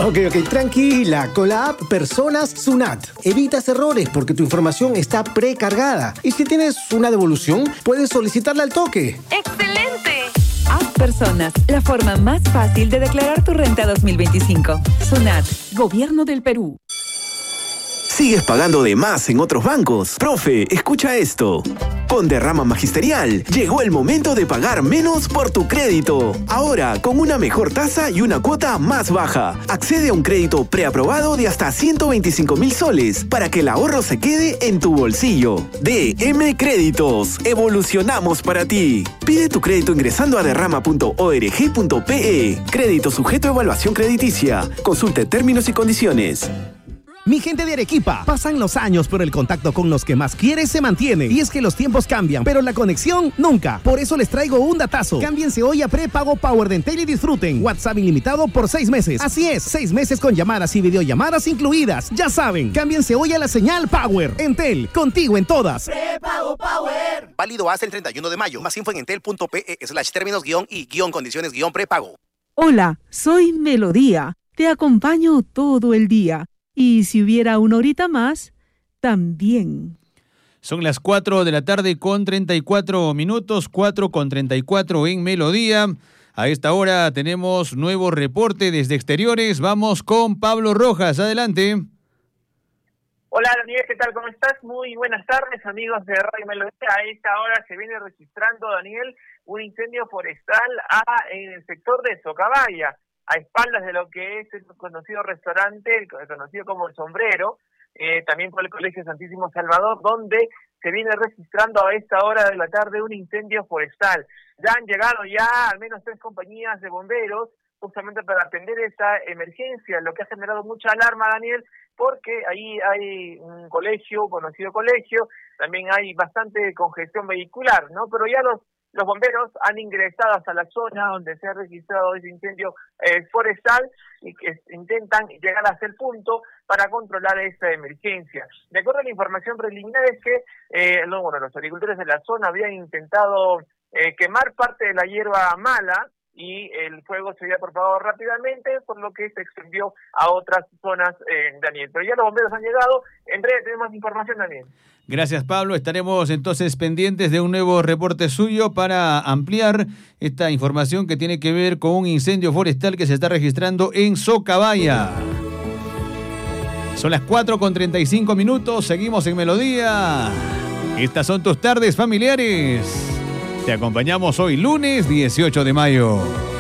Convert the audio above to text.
Ok, tranquila. Con la app Personas Sunat evitas errores porque tu información está precargada. Y si tienes una devolución, puedes solicitarla al toque. ¡Excelente! App Personas, la forma más fácil de declarar tu renta 2025. Sunat, Gobierno del Perú. ¿Sigues pagando de más en otros bancos? Profe, escucha esto. Con Derrama Magisterial, llegó el momento de pagar menos por tu crédito. Ahora, con una mejor tasa y una cuota más baja. Accede a un crédito preaprobado de hasta 125,000 soles para que el ahorro se quede en tu bolsillo. DM Créditos. Evolucionamos para ti. Pide tu crédito ingresando a derrama.org.pe. Crédito sujeto a evaluación crediticia. Consulte términos y condiciones. Mi gente de Arequipa, pasan los años, pero el contacto con los que más quieres se mantiene. Y es que los tiempos cambian, pero la conexión nunca. Por eso les traigo un datazo. Cámbiense hoy a prepago Power de Entel y disfruten WhatsApp ilimitado por 6 meses. Así es, 6 meses con llamadas y videollamadas incluidas. Ya saben, cámbiense hoy a la señal Power. Entel, contigo en todas. Prepago Power. Válido hasta el 31 de mayo. Más info en entel.pe/términos-y-condiciones-prepago. Hola, soy Melodía. Te acompaño todo el día. Y si hubiera una horita más, también. Son las 4 de la tarde con 34 minutos, 4 con 34 en Melodía. A esta hora tenemos nuevo reporte desde exteriores. Vamos con Pablo Rojas. Adelante. Hola Daniel, ¿qué tal? ¿Cómo estás? Muy buenas tardes, amigos de Radio Melodía. A esta hora se viene registrando, Daniel, un incendio forestal en el sector de Socabaya, a espaldas de lo que es el conocido restaurante, conocido como El Sombrero, también por el Colegio Santísimo Salvador, donde se viene registrando a esta hora de la tarde un incendio forestal. Ya han llegado al menos 3 compañías de bomberos, justamente para atender esta emergencia, lo que ha generado mucha alarma, Daniel, porque ahí hay un colegio, conocido colegio, también hay bastante congestión vehicular, ¿no? Pero ya los bomberos han ingresado hasta la zona donde se ha registrado ese incendio forestal y que intentan llegar hasta el punto para controlar esta emergencia. De acuerdo a la información preliminar es que los agricultores de la zona habían intentado quemar parte de la hierba mala y el fuego se había propagado rápidamente, por lo que se extendió a otras zonas, Daniel. Pero ya los bomberos han llegado. En breve tenemos información, Daniel. Gracias, Pablo. Estaremos entonces pendientes de un nuevo reporte suyo para ampliar esta información que tiene que ver con un incendio forestal que se está registrando en Socabaya. Son las 4 con 35 minutos. Seguimos en Melodía. Estas son tus tardes familiares. Te acompañamos hoy lunes 18 de mayo.